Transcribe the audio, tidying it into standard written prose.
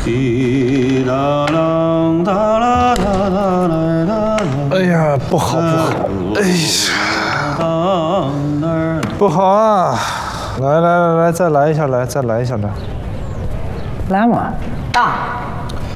哎呀，不好不好，哎呀，不好啊！来，再来一下来，再来一下来。 来嘛，大。